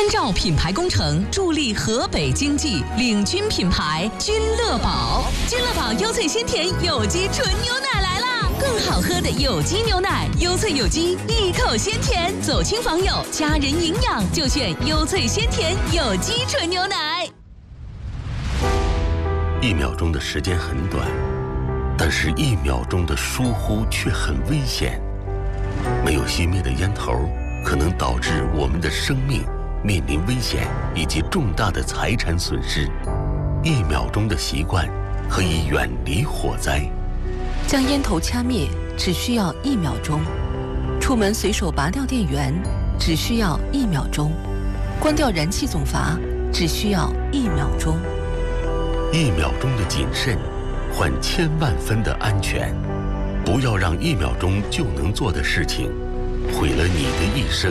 关照品牌工程，助力河北经济，领军品牌君乐宝。君乐宝优萃鲜甜有机纯牛奶来啦！更好喝的有机牛奶，优萃有机，一口鲜甜，走亲访友，家人营养就选优萃鲜甜有机纯牛奶。 1秒钟的时间很短，但是1秒钟的疏忽却很危险。没有熄灭的烟头，可能导致我们的生命面临危险以及重大的财产损失。1秒钟的习惯可以远离火灾。 将烟头掐灭只需要1秒钟，出门随手拔掉电源只需要1秒钟，关掉燃气总阀只需要1秒钟。 1秒钟的谨慎，换1000万分的安全。不要让1秒钟就能做的事情，毁了你的一生。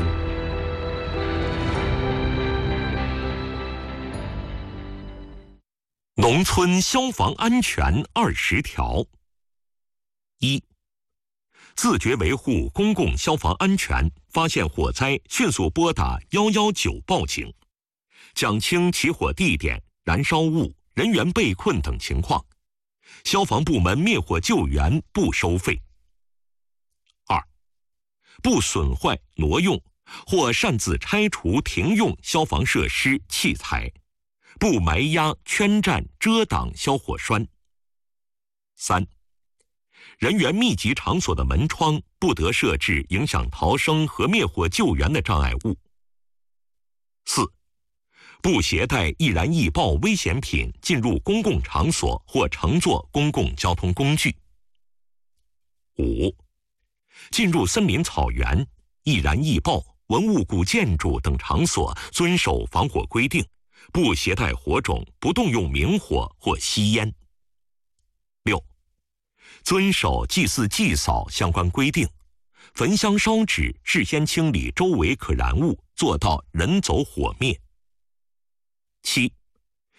农村消防安全20条。1. 自觉维护公共消防安全，发现火灾迅速拨打119报警，讲清起火地点、燃烧物、人员被困等情况。消防部门灭火救援不收费。2. 不损坏、挪用或擅自拆除停用消防设施器材，不埋压、圈占、遮挡消火栓。3. 人员密集场所的门窗不得设置影响逃生和灭火救援的障碍物。4. 不携带易燃易爆危险品进入公共场所或乘坐公共交通工具。5. 进入森林草原、易燃易爆、文物古建筑等场所，遵守防火规定，不携带火种，不动用明火或吸烟。6. 遵守祭祀祭扫相关规定，焚香烧纸，事先清理周围可燃物，做到人走火灭。7.